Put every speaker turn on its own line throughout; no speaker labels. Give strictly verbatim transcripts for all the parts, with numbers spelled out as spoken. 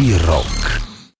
Ди Рок.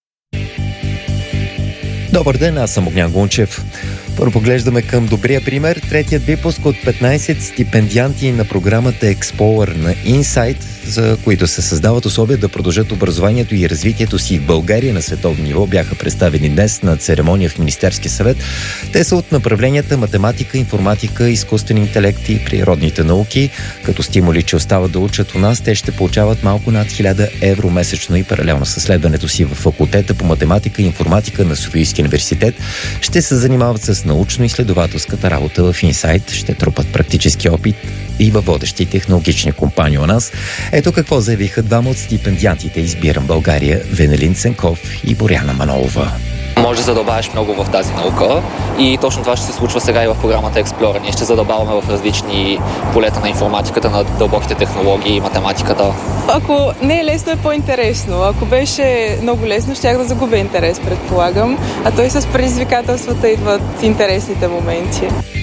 Добър ден, аз съм Огнян Гунчев. Първо поглеждаме към добрия пример. Третият випуск от петнайсет стипендианти на програмата Explorer на Insight, за които се създават условия да продължат образованието и развитието си в България на световно ниво, бяха представени днес на церемония в Министерския съвет. Те са от направленията математика, информатика, изкуствен интелект и природните науки. Като стимули, че остават да учат у нас, те ще получават малко над хиляда евро месечно и паралелно със следването си в факултета по математика и информатика на Софийския университет ще се занимават с научно-изследователската работа в Insight, ще трупат практически опит и във водещи технологични компании у нас. Ето какво заявиха двама от стипендиантите Избирам България, Венелин Ценков и Боряна Манолова.
Може да задълбаваш много в тази наука и точно това ще се случва сега и в програмата Explorer. Ние ще задълбаваме в различни полета на информатиката, на дълбоките технологии и математиката.
Ако не е лесно, е по-интересно. Ако беше много лесно, щях да загубя интерес, предполагам. А той с предизвикателствата идват интересните моменти.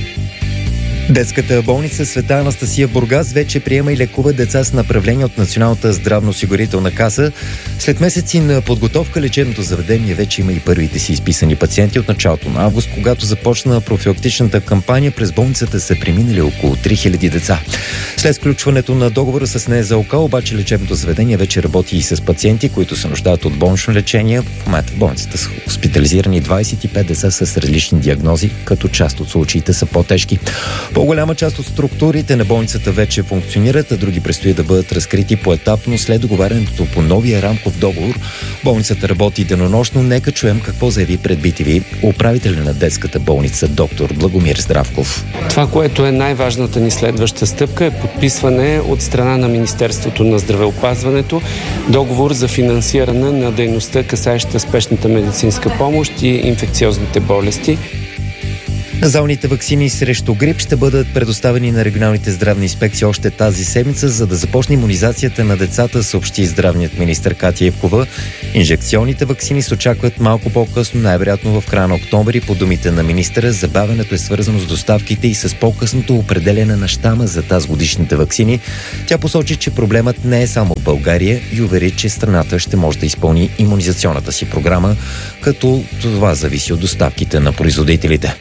Детската болница Света Анастасия в Бургас вече приема и лекува деца с направление от Националната здравноосигурителна каса. След месеци на подготовка лечебното заведение вече има и първите си изписани пациенти. От началото на август, когато започна профилактичната кампания, през болницата са преминали около три хиляди деца. След сключването на договора с НЗОК, обаче лечебното заведение вече работи и с пациенти, които се нуждаят от болнично лечение. В момента в болницата са хоспитализирани двайсет и пет деца с различни диагнози, като част от случаите са по-тежки. По-голяма част от структурите на болницата вече функционират, а други предстои да бъдат разкрити поетапно след договарянето по новия рамков договор. Болницата работи денонощно. Нека чуем какво заяви пред би ти ви управителя на детската болница доктор Благомир Здравков.
Това, което е най-важната ни следваща стъпка, е подписване от страна на Министерството на здравеопазването договор за финансиране на дейността, касаеща спешната медицинска помощ и инфекциозните болести.
Назалните ваксини срещу грип ще бъдат предоставени на регионалните здравни инспекции още тази седмица, за да започне имунизацията на децата, съобщи здравният министър Катя Ивкова. Инжекционните ваксини се очакват малко по-късно, най-вероятно в края на октомври. По думите на министъра, забавянето е свързано с доставките и с по-късното определене на щама за тази годишните ваксини. Тя посочи, че проблемът не е само в България и увери, че страната ще може да изпълни имунизационната си програма, като това зависи от доставките на производителите.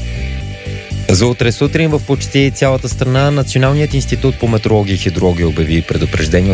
За утре сутрин в почти цялата страна Националният институт по метеорология и хидрология обяви предупреждение